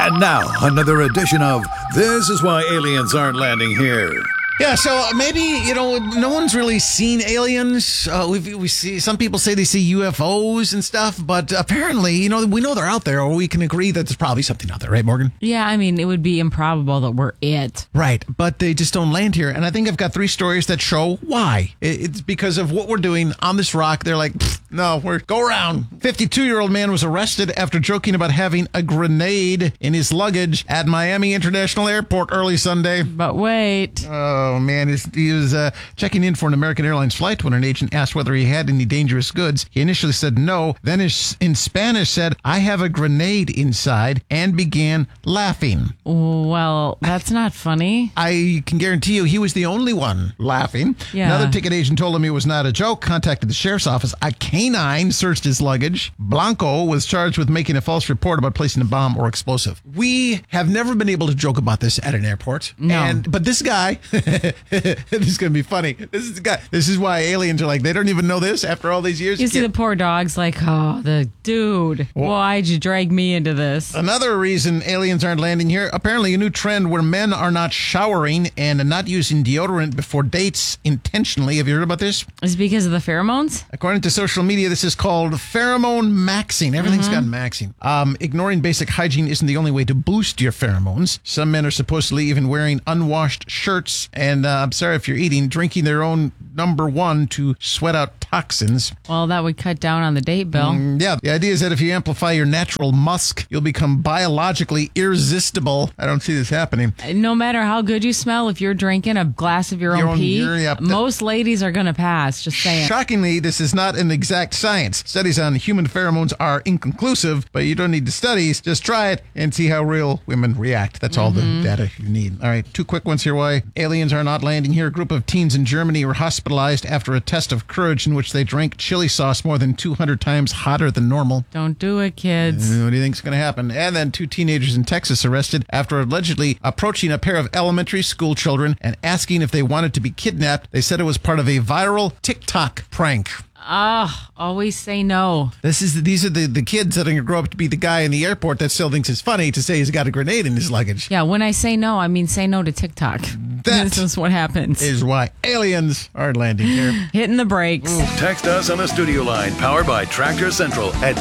And now, another edition of This Is Why Aliens Aren't Landing Here. Yeah, so maybe, no one's really seen aliens. We see some people say they see UFOs and stuff, but apparently, we know they're out there, or we can agree that there's probably something out there, right, Morgan? Yeah, I mean, it would be improbable that we're it. Right, but they just don't land here. And I think I've got 3 stories that show why. It's because of what we're doing on this rock. They're like, no, go around. 52-year-old man was arrested after joking about having a grenade in his luggage at Miami International Airport early Sunday. But wait. Oh, man. He was checking in for an American Airlines flight when an agent asked whether he had any dangerous goods. He initially said no, then in Spanish said, "I have a grenade inside," and began laughing. Well, that's not funny. I can guarantee you he was the only one laughing. Yeah. Another ticket agent told him it was not a joke, contacted the sheriff's office. A canine searched his luggage. Blanco was charged with making a false report about placing a bomb or explosive. We have never been able to joke about this at an airport. No. But this guy... this is going to be funny. This is why aliens are like, they don't even know this after all these years. You see the poor dog's like, oh, the dude, why'd you drag me into this? Another reason aliens aren't landing here, apparently a new trend where men are not showering and not using deodorant before dates intentionally. Have you heard about this? Is it because of the pheromones? According to social media, this is called pheromone maxing. Everything's got maxing. Ignoring basic hygiene isn't the only way to boost your pheromones. Some men are supposedly even wearing unwashed shirts and I'm sorry if you're drinking their own number 1 to sweat out toxins. Well, that would cut down on the date bill. Yeah, the idea is that if you amplify your natural musk, you'll become biologically irresistible. I don't see this happening. No matter how good you smell, if you're drinking a glass of your own pee, most ladies are going to pass. Just saying. Shockingly, this is not an exact science. Studies on human pheromones are inconclusive, but you don't need the studies. Just try it and see how real women react. That's all the data you need. All right, 2 quick ones here. Why aliens are not landing here. A group of teens in Germany were hospitalized after a test of courage in which they drank chili sauce more than 200 times hotter than normal. Don't do it, kids. What do you think's going to happen? And then 2 teenagers in Texas arrested after allegedly approaching a pair of elementary school children and asking if they wanted to be kidnapped. They said it was part of a viral TikTok prank. Always say no. These are the kids that are going to grow up to be the guy in the airport that still thinks it's funny to say he's got a grenade in his luggage. Yeah, when I say no, I mean say no to TikTok. This is what happens. Is why aliens are landing here. Hitting the brakes. Text us on the studio line powered by Tractor Central at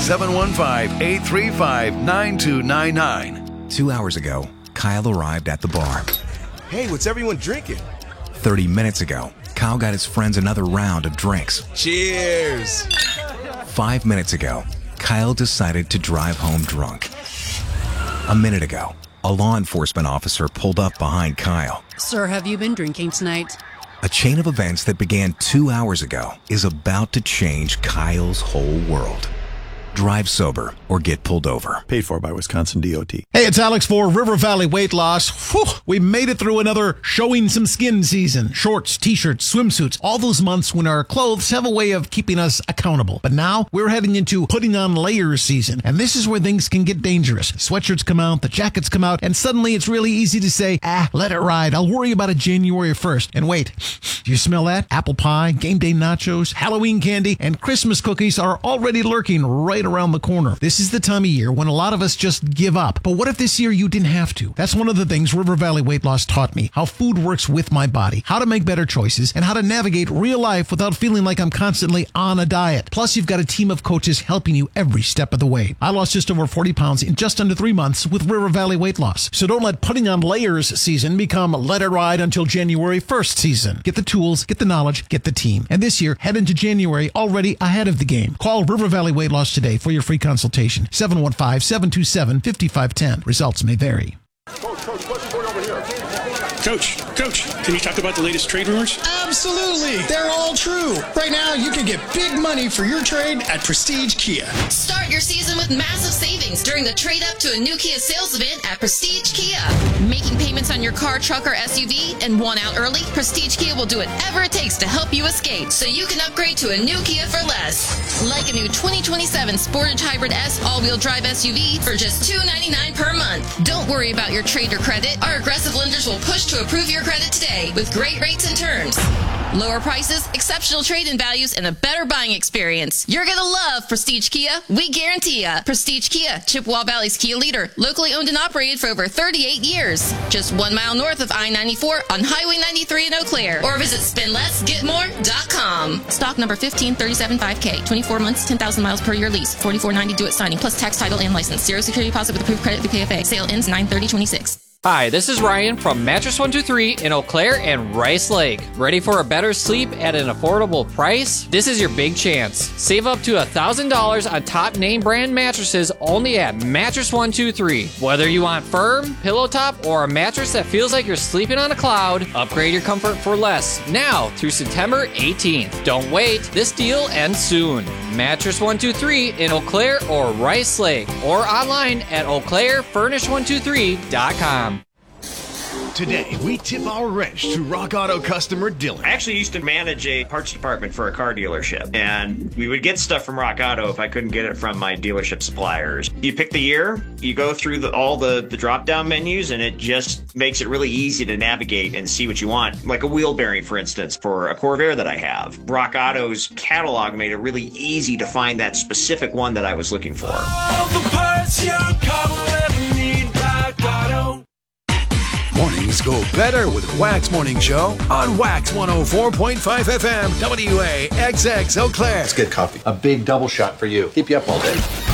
715-835-9299. 2 hours ago, Kyle arrived at the bar. Hey, what's everyone drinking? 30 minutes ago, Kyle got his friends another round of drinks. Cheers! 5 minutes ago, Kyle decided to drive home drunk. A minute ago, a law enforcement officer pulled up behind Kyle. Sir, have you been drinking tonight? A chain of events that began 2 hours ago is about to change Kyle's whole world. Drive sober or get pulled over. Paid for by Wisconsin DOT. Hey, it's Alex for River Valley Weight Loss. Whew, we made it through another showing some skin season. Shorts, t-shirts, swimsuits, all those months when our clothes have a way of keeping us accountable. But now we're heading into putting on layers season. And this is where things can get dangerous. Sweatshirts come out, the jackets come out, and suddenly it's really easy to say, let it ride. I'll worry about it January 1st. And wait, do you smell that? Apple pie, game day nachos, Halloween candy, and Christmas cookies are already lurking right around the corner. This is the time of year when a lot of us just give up. But what if this year you didn't have to? That's one of the things River Valley Weight Loss taught me. How food works with my body, how to make better choices, and how to navigate real life without feeling like I'm constantly on a diet. Plus, you've got a team of coaches helping you every step of the way. I lost just over 40 pounds in just under 3 months with River Valley Weight Loss. So don't let putting on layers season become let it ride until January 1st season. Get the tools, get the knowledge, get the team. And this year, head into January already ahead of the game. Call River Valley Weight Loss today for your free consultation. 715-727-5510. Results may vary. Coach, can you talk about the latest trade rumors? Absolutely. They're all true. Right now, you can get big money for your trade at Prestige Kia. Start your season with massive savings during the trade up to a new Kia sales event at Prestige Kia. Making payments on your car, truck, or SUV and want out early? Prestige Kia will do whatever it takes to help you escape so you can upgrade to a new Kia for less. Like a new 2027 Sportage Hybrid S all-wheel drive SUV for just $299 per month. Don't worry about your trade or credit. Our aggressive lenders will push to approve your credit today with great rates and terms. Lower prices, exceptional trade-in values, and a better buying experience. You're going to love Prestige Kia. We guarantee ya. Prestige Kia, Chippewa Valley's Kia leader. Locally owned and operated for over 38 years. Just 1 mile north of I-94 on Highway 93 in Eau Claire. Or visit spendlessgetmore.com. Stock number 15375K. 24 months, 10,000 miles per year lease. $44.90 due at signing, plus tax, title, and license. Zero security deposit with approved credit through PFA. Sale ends 9/30/26. Hi, this is Ryan from Mattress 123 in Eau Claire and Rice Lake. Ready for a better sleep at an affordable price? This is your big chance. Save up to $1,000 on top name brand mattresses only at Mattress 123. Whether you want firm, pillow top, or a mattress that feels like you're sleeping on a cloud, upgrade your comfort for less now through September 18th. Don't wait. This deal ends soon. Mattress 123 in Eau Claire or Rice Lake, or online at EauClaireFurnish123.com. Today, we tip our wrench to Rock Auto customer Dylan. I actually used to manage a parts department for a car dealership, and we would get stuff from Rock Auto if I couldn't get it from my dealership suppliers. You pick the year, you go through all the drop-down menus, and it just makes it really easy to navigate and see what you want. Like a wheel bearing, for instance, for a Corvair that I have. Rock Auto's catalog made it really easy to find that specific one that I was looking for. All the parts your car will ever need, Rock Auto. Mornings go better with Wax Morning Show on Wax 104.5 FM, WAXX Eau Claire. It's good coffee. A big double shot for you. Keep you up all day.